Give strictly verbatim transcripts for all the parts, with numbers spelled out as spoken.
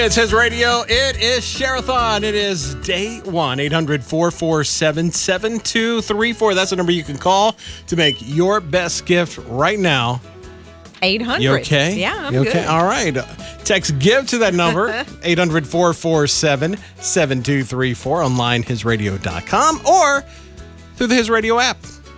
It's his radio. It is Share-a-thon. It is day one. eight hundred, four four seven, seven two three four. That's the number you can call to make your best gift right now. eight hundred. You okay? Yeah, I'm you good. Okay? All right. Text GIVE to that number, eight hundred, four four seven, seven two three four, online his radio dot com, or through the His Radio app.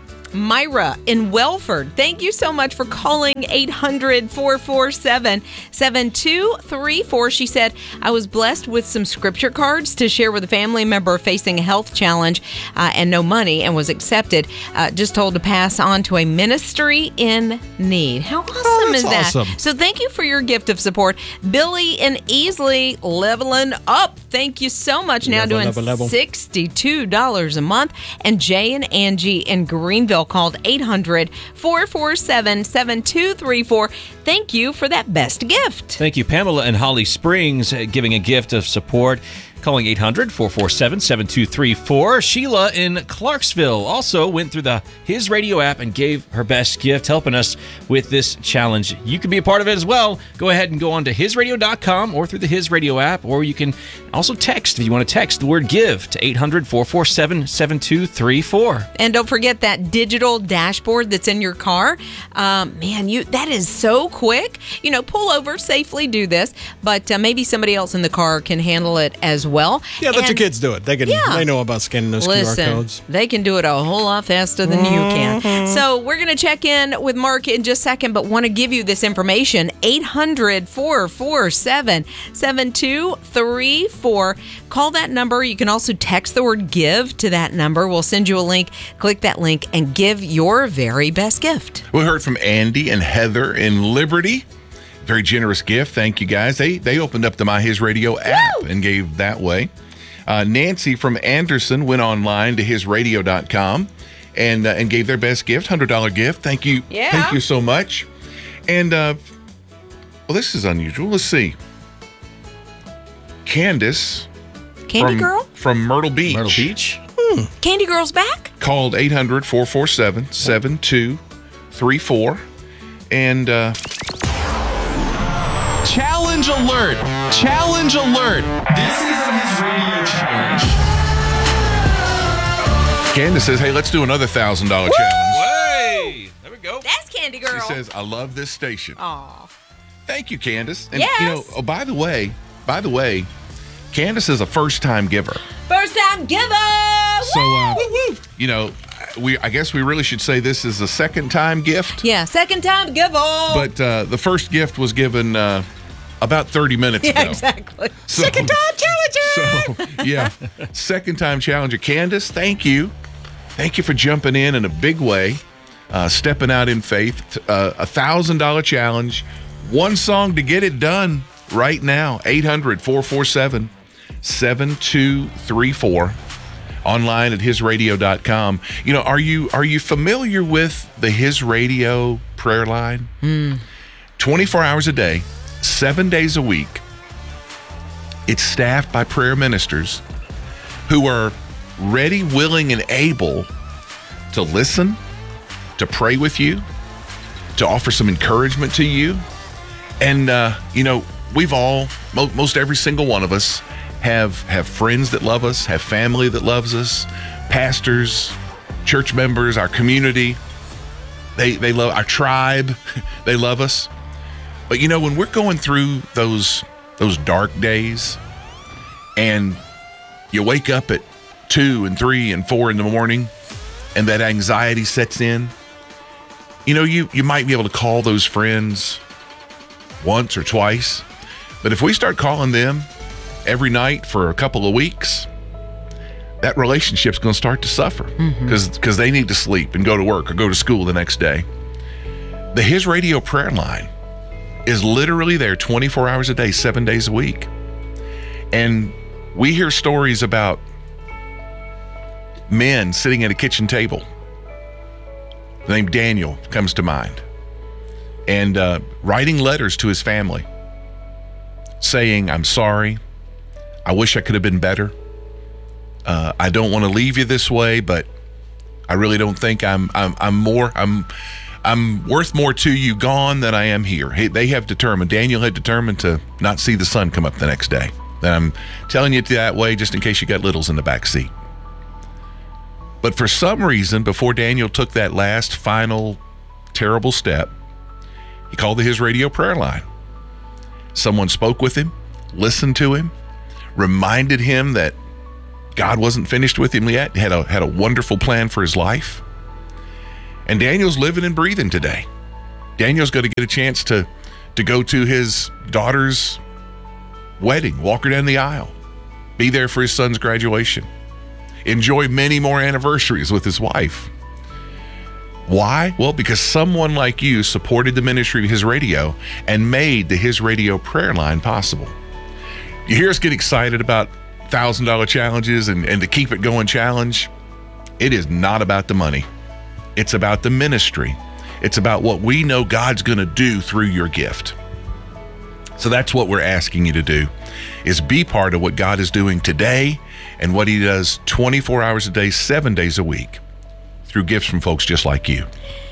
Myra in Welford, thank you so much for calling eight hundred, four four seven, seven two three four. She said, I was blessed with some scripture cards to share with a family member facing a health challenge uh, and no money, and was accepted. Uh, just told to pass on to a ministry in need. How awesome Oh, is that's that? awesome. So thank you for your gift of support. Billy in Easley, leveling up. Thank you so much. Now Level, doing level, level. sixty-two dollars a month. And Jay and Angie in Greenville called eight hundred, four four seven, seven two three four. Thank you for that best gift. Thank you, Pamela in Holly Springs, uh, giving a gift of support, calling eight hundred, four four seven, seven two three four. Sheila in Clarksville also went through the His Radio app and gave her best gift, helping us with this challenge. You can be a part of it as well. Go ahead and go on to his radio dot com or through the His Radio app, or you can also text if you want to text the word GIVE to eight hundred, four four seven, seven two three four. And don't forget that digital dashboard that's in your car. Um, man, you that is so quick. You know, pull over, safely do this, but uh, maybe somebody else in the car can handle it as well. Yeah, let And your kids do it. They can. Yeah. They know about scanning those Listen, Q R codes. they can do it a whole lot faster than you can. So we're going to check in with Mark in just a second, but want to give you this information. eight hundred, four four seven, seven two three four. Call that number. You can also text the word GIVE to that number. We'll send you a link. Click that link and give your very best gift. We heard from Andy and Heather in Liberty. Very generous gift. Thank you, guys. They they opened up the My His Radio app Woo! and gave that way. Uh, Nancy from Anderson went online to his radio dot com and uh, and gave their best gift, one hundred dollars gift. Thank you. Yeah. Thank you so much. And, uh, well, this is unusual. Let's see. Candace Candy from, Girl? from Myrtle Beach. Myrtle Beach. Candy Girl's back? Called eight hundred, four four seven, seven two three four. And, uh, Challenge alert! Challenge alert! This is his radio challenge. Candace says, hey, let's do another one thousand dollars challenge. Hey, there we go. That's Candy Girl. She says, I love this station. Aw. Thank you, Candace. And, Yes. you know, oh, by the way, by the way, Candace is a first-time giver. First time giver! So, uh, you know, we I guess we really should say this is a second-time gift. Yeah, second time giver. But uh, the first gift was given uh, about thirty minutes yeah, ago. exactly. So- second time challenger! So, yeah, second-time challenger. Candace, thank you. Thank you for jumping in in a big way, uh, stepping out in faith. Uh, a one thousand dollars challenge. One song to get it done right now. eight hundred, four four seven, seven two three four. Online at his radio dot com. You know, are you are you familiar with the His Radio prayer line? Mm. twenty-four hours a day, seven days a week. It's staffed by prayer ministers who are ready, willing, and able to listen, to pray with you, to offer some encouragement to you. And, uh, you know, we've all, mo- most every single one of us, have have friends that love us, have family that loves us, pastors, church members, our community. They they love our tribe. They love us. But, you know, when we're going through those those dark days and you wake up at two and three and four in the morning and that anxiety sets in, you know, you, you might be able to call those friends once or twice. But if we start calling them every night for a couple of weeks, that relationship's going to start to suffer because because they need to sleep and go to work or go to school the next day. The His Radio prayer line is literally there twenty-four hours a day, seven days a week. And we hear stories about men sitting at a kitchen table. The name Daniel comes to mind. And uh, writing letters to his family saying, I'm sorry. I wish I could have been better. Uh, I don't want to leave you this way, but I really don't think I'm I'm I'm more I'm I'm worth more to you gone than I am here. Hey, they have determined, Daniel had determined to not see the sun come up the next day. And I'm telling you that way just in case you got littles in the back seat. But for some reason, before Daniel took that last final terrible step, he called the His Radio prayer line. Someone spoke with him, listened to him, reminded him that God wasn't finished with him yet, had a, had a wonderful plan for his life. And Daniel's living and breathing today. Daniel's going to get a chance to, to go to his daughter's wedding, walk her down the aisle, be there for his son's graduation, enjoy many more anniversaries with his wife. Why? Well, because someone like you supported the ministry of His Radio and made the His Radio prayer line possible. You hear us get excited about one thousand dollars challenges and, and the Keep It Going challenge. It is not about the money. It's about the ministry. It's about what we know God's going to do through your gift. So that's what we're asking you to do, is be part of what God is doing today and what He does twenty-four hours a day, seven days a week through gifts from folks just like you.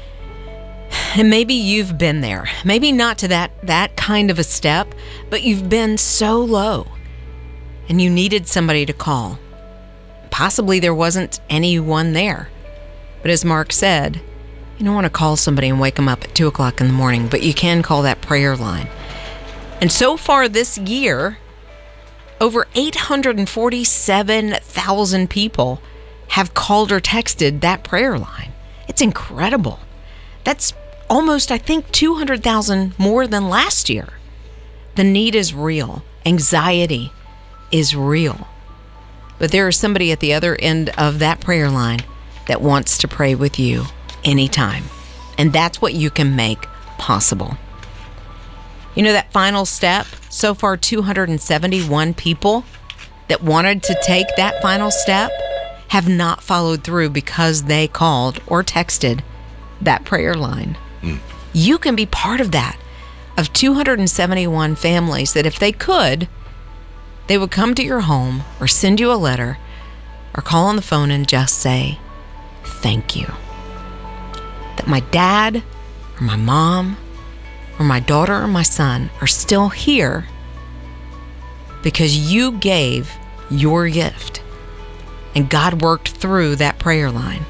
And maybe you've been there. Maybe not to that, that kind of a step, but you've been so low and you needed somebody to call. Possibly there wasn't anyone there. But as Mark said, you don't want to call somebody and wake them up at two o'clock in the morning, but you can call that prayer line. And so far this year, over eight hundred forty-seven thousand people have called or texted that prayer line. It's incredible. That's almost, I think, two hundred thousand more than last year. The need is real. Anxiety is real. But there is somebody at the other end of that prayer line that wants to pray with you anytime. And that's what you can make possible. You know, that final step, so far two hundred seventy-one people that wanted to take that final step have not followed through because they called or texted that prayer line. Mm. You can be part of that, of two hundred seventy-one families that if they could, they would come to your home or send you a letter or call on the phone and just say, thank you. That my dad or my mom or my daughter or my son are still here because you gave your gift and God worked through that prayer line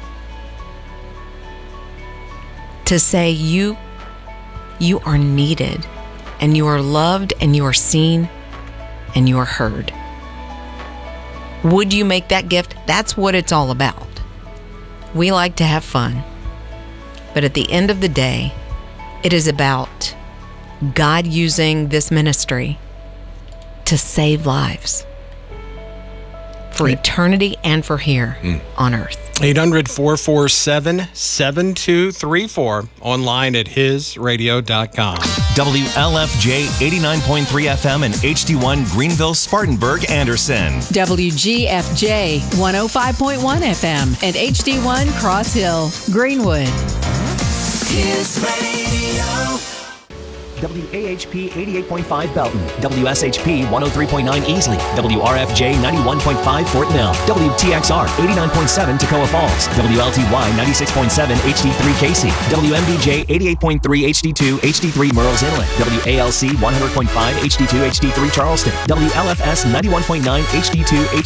to say you you are needed and you are loved and you are seen and you are heard. Would you make that gift? That's what it's all about. We like to have fun, but at the end of the day, it is about God using this ministry to save lives for eternity and for here mm. on earth. eight hundred, four four seven, seven two three four, online at his radio dot com. W L F J eighty-nine point three F M and H D one Greenville, Spartanburg, Anderson. W G F J one oh five point one F M and H D one Cross Hill, Greenwood. His Radio. W A H P eighty-eight point five Belton, W S H P one oh three point nine Easley, W R F J ninety-one point five Fort Mill, W T X R eighty-nine point seven Toccoa Falls, W L T Y ninety-six point seven H D three Casey, W M B J eighty-eight point three H D two H D three Murrells Inlet, W A L C one hundred point five H D two H D three Charleston, W L F S ninety-one point nine H D two H D